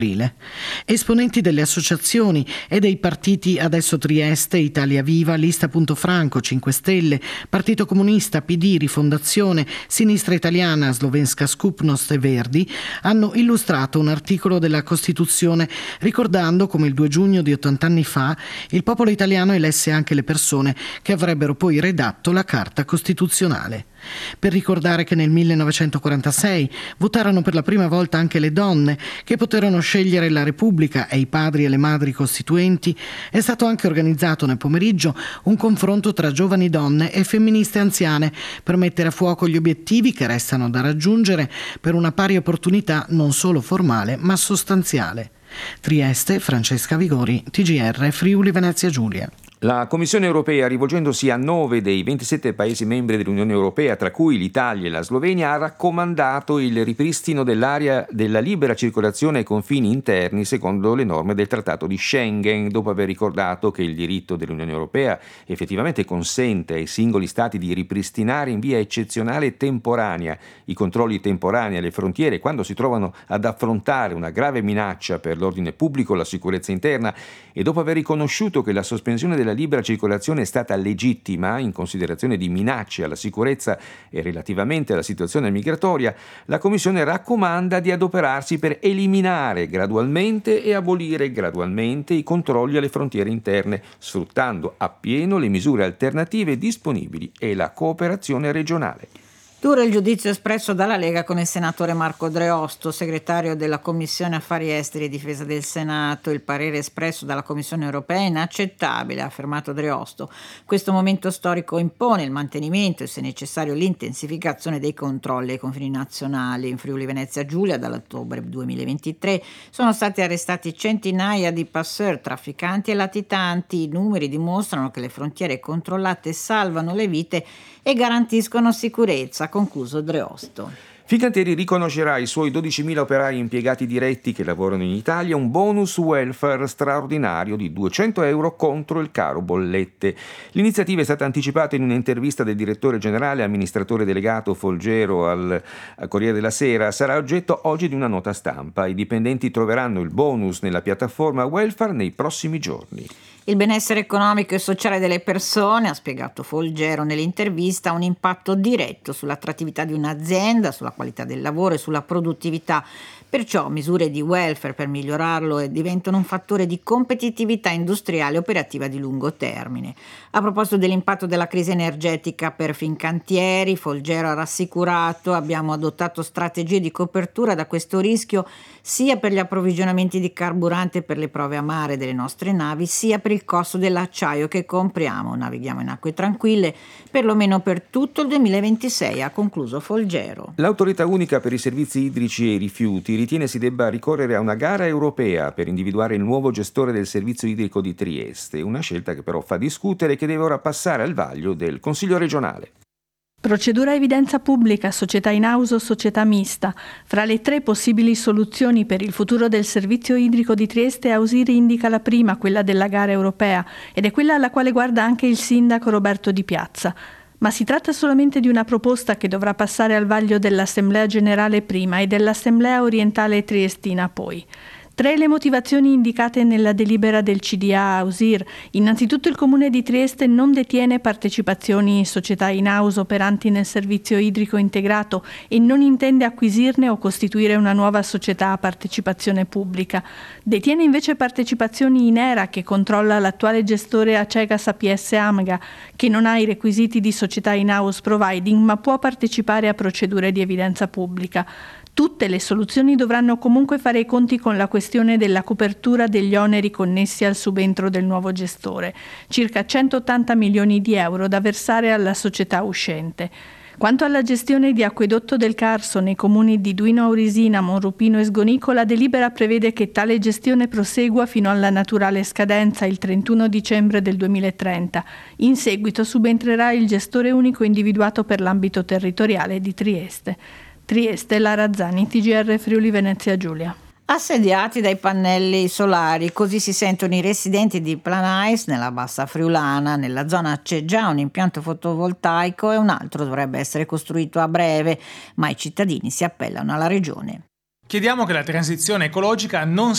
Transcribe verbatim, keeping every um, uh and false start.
Esponenti delle associazioni e dei partiti Adesso Trieste, Italia Viva, Lista Punto Franco, cinque Stelle, Partito Comunista, P D, Rifondazione, Sinistra Italiana, Slovenska Skupnost e Verdi hanno illustrato un articolo della Costituzione ricordando come il due giugno di ottanta anni fa il popolo italiano elesse anche le persone che avrebbero poi redatto la Carta Costituzionale. Per ricordare che nel millenovecentoquarantasei votarono per la prima volta anche le donne, che poterono scegliere la Repubblica e i padri e le madri costituenti, è stato anche organizzato nel pomeriggio un confronto tra giovani donne e femministe anziane per mettere a fuoco gli obiettivi che restano da raggiungere per una pari opportunità non solo formale ma sostanziale. Trieste, Francesca Vigori, T G R, Friuli Venezia Giulia. La Commissione europea, rivolgendosi a nove dei ventisette Paesi membri dell'Unione Europea, tra cui l'Italia e la Slovenia, ha raccomandato il ripristino dell'area della libera circolazione ai confini interni secondo le norme del Trattato di Schengen, dopo aver ricordato che il diritto dell'Unione Europea effettivamente consente ai singoli Stati di ripristinare in via eccezionale e temporanea i controlli temporanei alle frontiere quando si trovano ad affrontare una grave minaccia per l'ordine pubblico o la sicurezza interna, e dopo aver riconosciuto che la sospensione della libera circolazione è stata legittima in considerazione di minacce alla sicurezza e relativamente alla situazione migratoria, la Commissione raccomanda di adoperarsi per eliminare gradualmente e abolire gradualmente i controlli alle frontiere interne, sfruttando appieno le misure alternative disponibili e la cooperazione regionale. Duro il giudizio espresso dalla Lega con il senatore Marco Dreosto, segretario della Commissione Affari Esteri e Difesa del Senato. Il parere espresso dalla Commissione Europea è inaccettabile, ha affermato Dreosto. Questo momento storico impone il mantenimento e, se necessario, l'intensificazione dei controlli ai confini nazionali. In Friuli Venezia Giulia, dall'ottobre duemilaventitré, sono stati arrestati centinaia di passeur, trafficanti e latitanti. I numeri dimostrano che le frontiere controllate salvano le vite e garantiscono sicurezza, ha concluso Dreosto. Fincantieri riconoscerà ai suoi dodicimila operai impiegati diretti che lavorano in Italia un bonus welfare straordinario di duecento euro contro il caro bollette. L'iniziativa è stata anticipata in un'intervista del direttore generale e amministratore delegato Folgero al, al Corriere della Sera. Sarà oggetto oggi di una nota stampa. I dipendenti troveranno il bonus nella piattaforma welfare nei prossimi giorni. Il benessere economico e sociale delle persone, ha spiegato Folgero nell'intervista, ha un impatto diretto sull'attrattività di un'azienda, sulla qualità del lavoro e sulla produttività. Perciò misure di welfare per migliorarlo diventano un fattore di competitività industriale e operativa di lungo termine. A proposito dell'impatto della crisi energetica per Fincantieri, Folgero ha rassicurato: abbiamo adottato strategie di copertura da questo rischio sia per gli approvvigionamenti di carburante per le prove a mare delle nostre navi, sia per il costo dell'acciaio che compriamo. Navighiamo in acque tranquille perlomeno per tutto il duemilaventisei, ha concluso Folgero. L'autorità unica per i servizi idrici e i rifiuti ritiene si debba ricorrere a una gara europea per individuare il nuovo gestore del servizio idrico di Trieste, una scelta che però fa discutere e che deve ora passare al vaglio del Consiglio regionale. Procedura a evidenza pubblica, società in house o società mista. Fra le tre possibili soluzioni per il futuro del servizio idrico di Trieste, Ausiri indica la prima, quella della gara europea, ed è quella alla quale guarda anche il sindaco Roberto Di Piazza. Ma si tratta solamente di una proposta che dovrà passare al vaglio dell'Assemblea Generale prima e dell'Assemblea Orientale Triestina poi. Tre le motivazioni indicate nella delibera del C D A Ausir. Innanzitutto il Comune di Trieste non detiene partecipazioni in società in house operanti nel servizio idrico integrato e non intende acquisirne o costituire una nuova società a partecipazione pubblica. Detiene invece partecipazioni in ERA, che controlla l'attuale gestore Acegas A P S Amga, che non ha i requisiti di società in house providing ma può partecipare a procedure di evidenza pubblica. Tutte le soluzioni dovranno comunque fare i conti con la questione della copertura degli oneri connessi al subentro del nuovo gestore, circa centottanta milioni di euro da versare alla società uscente. Quanto alla gestione di Acquedotto del Carso nei comuni di Duino Aurisina, Monrupino e Sgonico, la delibera prevede che tale gestione prosegua fino alla naturale scadenza il trentuno dicembre del duemilatrenta. In seguito subentrerà il gestore unico individuato per l'ambito territoriale di Trieste. Trieste, Lara Razzani, T G R Friuli Venezia Giulia. Assediati dai pannelli solari, così si sentono i residenti di Planais nella Bassa Friulana. Nella zona c'è già un impianto fotovoltaico e un altro dovrebbe essere costruito a breve, ma i cittadini si appellano alla regione. Chiediamo che la transizione ecologica non